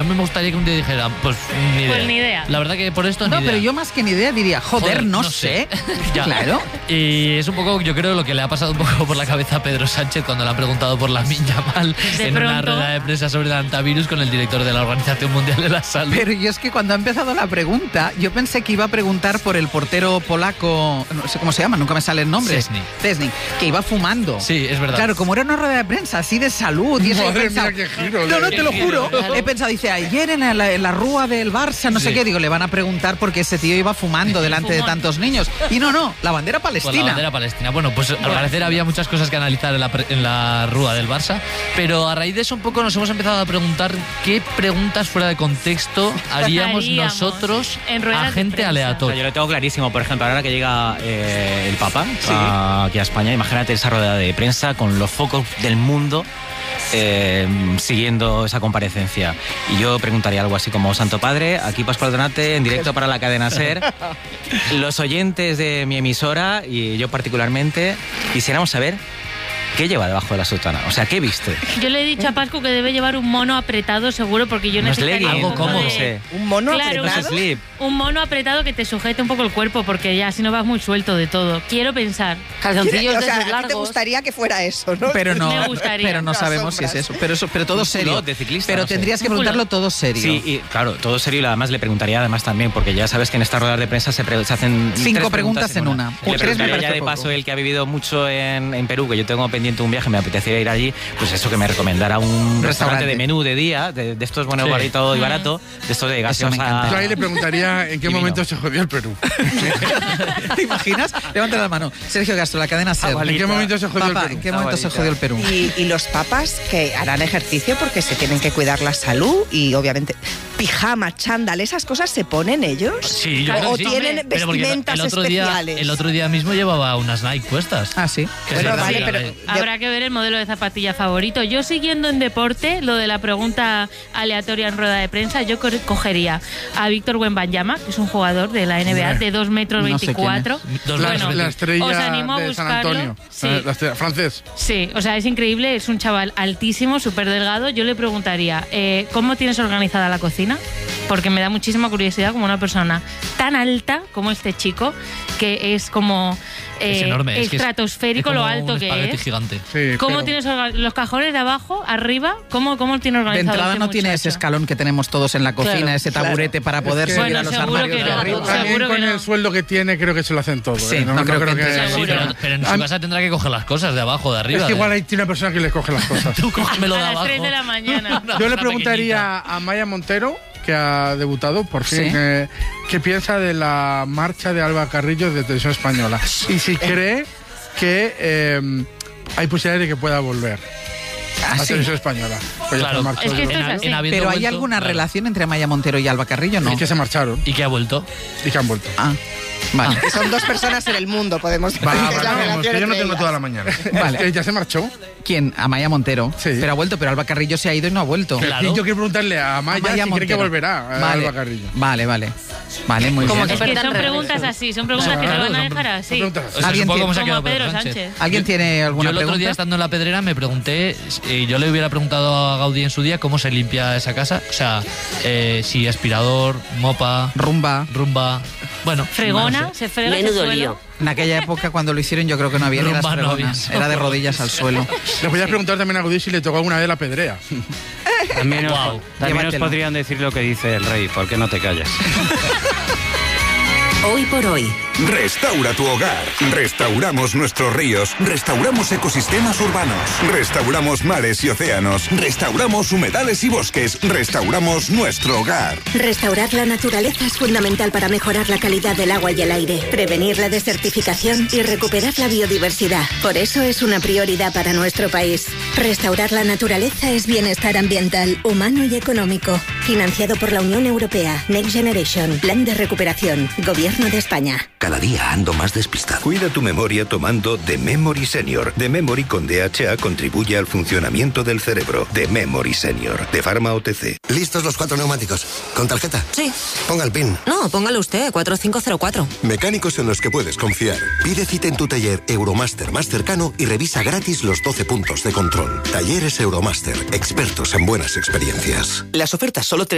mí me gustaría que un día dijeran, pues ni idea. Pues ni idea. La verdad que por esto No, ni idea. pero yo más que ni idea diría, joder, no sé. Ya. Claro. Y es un poco, yo creo, lo que le ha pasado un poco por la cabeza a Pedro Sánchez cuando le han preguntado por la Yamal en una rueda de prensa sobre el antivirus con el director de la Organización Mundial de la Salud. Pero yo es que cuando ha empezado la pregunta, yo pensé que iba a preguntar por el portero polaco, no sé cómo se llama, nunca me sale el nombre. Szczęsny, que iba fumando. Sí, es verdad. Claro, como era una rueda de prensa así de salud y eso, Madre he pensado, mía, qué giro. no, te lo juro. He pensado, dice, ayer en la rúa del Barça, no sé qué, digo, le van a preguntar porque ese tío iba fumando delante de tantos niños. Y no, la bandera palestina. Pues la bandera palestina. Bueno, pues al parecer había muchas cosas que analizar en la rúa del Barça, pero a raíz de eso un poco nos hemos empezado a preguntar qué preguntas fuera de contexto haríamos nosotros a gente aleatoria. Yo lo tengo clarísimo, por ejemplo, ahora que llega el Papa aquí a España, imagínate esa rueda de prensa con los focos del mundo siguiendo esa comparecencia. Y yo preguntaría algo así como: Santo Padre, aquí Pascual Donate, en directo para la cadena SER. Los oyentes de mi emisora y yo particularmente quisiéramos saber ¿qué lleva debajo de la sotana? O sea, ¿qué viste? Yo le he dicho a Pascu que debe llevar un mono apretado seguro, porque yo necesitaría algo cómodo. ¿Un mono apretado? Un mono apretado que te sujete un poco el cuerpo, porque ya si no vas muy suelto de todo. Quiero pensar. Calzoncillos de esos largos. ¿Te gustaría que fuera eso, no? Pero no, Me gustaría. pero no sabemos si es eso. Pero todo serio. De ciclista, pero no sé. tendrías que preguntarlo todo serio. Sí, y claro, todo serio. Y además le preguntaría además también, porque ya sabes que en estas ruedas de prensa se hacen 5 preguntas en una. Le Tres me preguntaría parece ya de poco. paso, el que ha vivido mucho en Perú, que yo tengo pendiente un viaje, me apetecería ir allí, pues eso, que me recomendara un restaurante de menú de día, de estos, bueno, barito y barato, de estos de gaseosa. Yo ahí le preguntaría en qué momento se jodió el Perú. ¿Te imaginas? Levanta la mano. Sergio Castro, la cadena SER. ¿En qué momento se jodió el Perú? ¿En qué momento se jodió el Perú? Y los papas que harán ejercicio porque se tienen que cuidar la salud y obviamente pijama, chándal, esas cosas se ponen ellos. Sí, yo creo o que sí. tienen Pero porque vestimentas especiales. el otro día mismo llevaba unas Nike puestas. Ah, sí. Bueno, vale, pero Habrá que ver el modelo de zapatilla favorito. Yo, siguiendo en deporte, lo de la pregunta aleatoria en rueda de prensa, yo cogería a Víctor Wembanyama, que es un jugador de la NBA de 2 metros 24. La estrella os animo a de San buscarlo. Antonio. Sí. La estrella, francés. Sí, o sea, es increíble, es un chaval altísimo, súper delgado. Yo le preguntaría, ¿cómo tienes organizada la cocina? Porque me da muchísima curiosidad como una persona tan alta como este chico, que es como es enorme, estratosférico es lo como alto un que espagueti es. gigante. Sí, ¿Cómo tienes los cajones de abajo, arriba? ¿Cómo tiene De organizado entrada este no tiene ese muchacho? escalón que tenemos todos en la cocina, Claro, ese taburete para poder Es que- subir Bueno, a los seguro armarios que de no. arriba. También Seguro con que no. el sueldo que tiene creo que se lo hacen todo. Sí, No creo que sí, Pero en su casa tendrá que coger las cosas de abajo, de arriba. Es que igual ahí tiene una persona que le coge las cosas. Tú cógemelo de A las abajo. 3 de la mañana. Yo le Una preguntaría a Maya Montero, que ha debutado por fin, Sí. qué piensa de la marcha de Alba Carrillo de Televisión Española y si cree que hay posibilidades de que pueda volver a sí. Televisión Española. Pues ya Claro. se marchó. Es que esto Yo es creo. así. Pero ¿hay alguna relación entre Maya Montero y Alba Carrillo? No. Es que se marcharon Y que ha vuelto. y que han vuelto. Ah, vale. que son 2 personas en el mundo, podemos decir. Va, que es la vamos, relación que yo no entre tengo ellas. toda la mañana. Vale. Ya se marchó. ¿Quién? A Maya Montero. Sí. Pero ha vuelto, pero Alba Carrillo se ha ido y no ha vuelto. Claro. Y yo quiero preguntarle a Maya, Maya si cree que Montero. volverá a Vale. Alba Carrillo. Vale, muy Como bien. Es que Experta en son redes. preguntas así, son preguntas que te Claro, van a son dejar así. Preguntas así. O sea, ¿Alguien supongo tiene- cómo se ha Como quedado Pedro Pedro Sánchez. ¿Alguien tiene Yo alguna el otro pregunta? día, estando en la Pedrera, me pregunté, yo le hubiera preguntado a Gaudí en su día cómo se limpia esa casa. O sea, si aspirador, mopa, Rumba. rumba. Bueno, Fregona, no sé. se frega ese Menudo suelo. lío. En aquella época, cuando lo hicieron, yo creo que no había ni las Rumba no había. fregonas. Era de rodillas al suelo. Le podías preguntar también a Gaudí si le tocó alguna vez la pedrea. También, Wow. también os Llévatelo. podrían decir lo que dice el rey, ¿por qué no te callas? Hoy por hoy. Restaura tu hogar. Restauramos nuestros ríos. Restauramos ecosistemas urbanos. Restauramos mares y océanos. Restauramos humedales y bosques. Restauramos nuestro hogar. Restaurar la naturaleza es fundamental para mejorar la calidad del agua y el aire, prevenir la desertificación y recuperar la biodiversidad. Por eso es una prioridad para nuestro país. Restaurar la naturaleza es bienestar ambiental, humano y económico. Financiado por la Unión Europea. Next Generation. Plan de recuperación. Gobierno de España. Cada día ando más despistado. Cuida tu memoria tomando The Memory Senior. The Memory con DHA contribuye al funcionamiento del cerebro. The Memory Senior. De Pharma OTC. ¿Listos los 4 neumáticos? ¿Con tarjeta? Sí. Ponga el PIN. No, póngalo usted, 4504. Mecánicos en los que puedes confiar. Pide cita en tu taller Euromaster más cercano y revisa gratis los 12 puntos de control. Talleres Euromaster. Expertos en buenas experiencias. Las ofertas solo